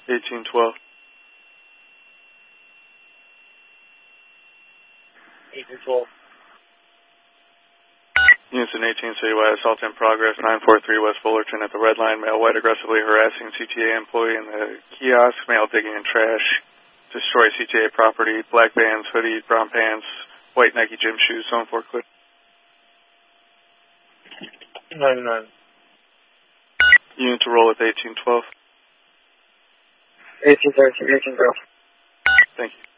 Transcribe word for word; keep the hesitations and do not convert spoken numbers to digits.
eighteen twelve. eighteen twelve. Unison eighteen citywide assault in progress, nine four three West Fullerton at the red line. Male white aggressively harassing C T A employee in the kiosk. Male digging in trash. Destroy C T A property. Black Vans, hoodie, brown pants, white Nike gym shoes, zone four clear. ninety-nine. Unit to roll with eighteen twelve. eighteen thirteen, eighteen twelve. Thank you.